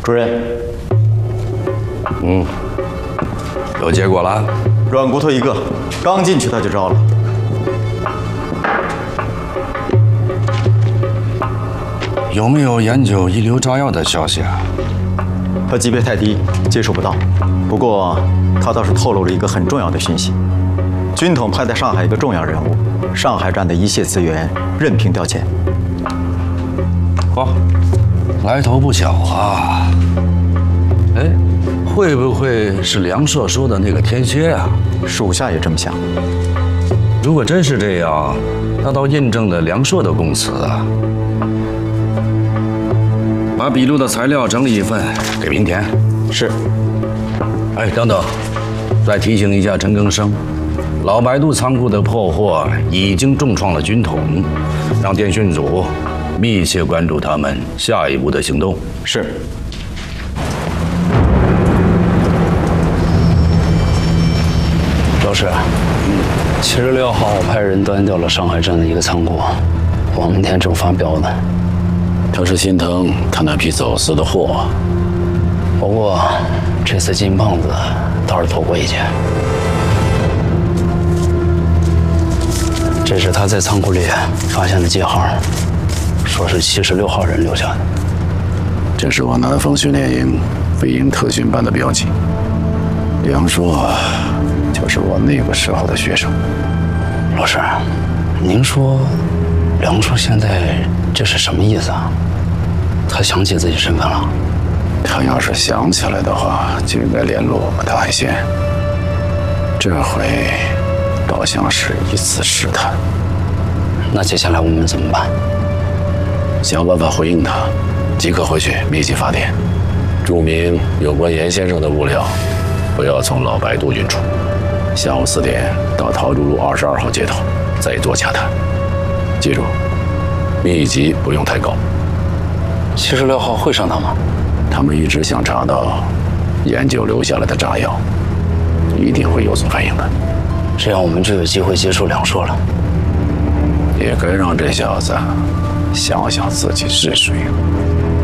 主任， 有结果了？ 软骨头一个，刚进去他就招了。 有没有研究一流炸药的消息啊？ 他级别太低，接触不到。不过他倒是透露了一个很重要的讯息：军统派在上海一个重要人物，上海站的一切资源任凭调遣。 嚯，来头不小啊！哎，会不会是梁硕说的那个天蝎啊？ 属下也这么想。 如果真是这样，那倒印证了梁硕的供词啊。把笔录的材料整理一份给明田。 是。 哎，等等，再提醒一下陈更生，老白渡仓库的破获已经重创了军统，让电讯组密切关注他们下一步的行动。 是。 老师，76号派人端掉了上海站的一个仓库，王明天正发飙呢。 他是心疼他那批走私的货， 不过这次金胖子倒是躲过一劫。这是他在仓库里发现的记号，说是76号人留下的。 这是我南方训练营飞鹰特训班的标记。梁硕就是我那个时候的学生。 老师，您说梁硕现在这是什么意思啊？他想起自己身份了？ 他要是想起来的话，就应该联络我们的海线。这回倒像是一次试探。 那接下来我们怎么办？ 想办法回应他，即刻回去密集发电，注明有关严先生的物料不要从老白渡运出。下午4点到桃竹路22号接头，再做洽谈。记住，密集不用太高。 76号会上当吗？ 他们一直想查到研究留下来的炸药，一定会有所反应的。 这样我们就有机会接触梁硕了。 也该让这小子想想自己是谁了。